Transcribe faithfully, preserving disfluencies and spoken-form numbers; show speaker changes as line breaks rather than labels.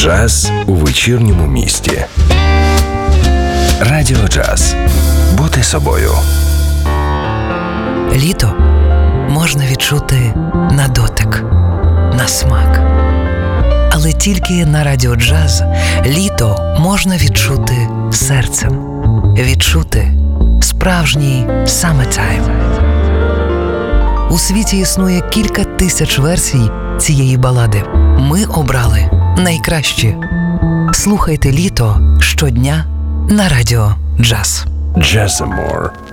Джаз у вечірньому місті. Радіо Джаз. Бути собою.
Літо можна відчути на дотик, на смак. Але тільки на Радіо Джаз літо можна відчути серцем. Відчути справжній summertime. У світі існує кілька тисяч версій цієї балади. Ми обрали найкращі. Слухайте літо щодня на Радіо Джаз.
Джазамор.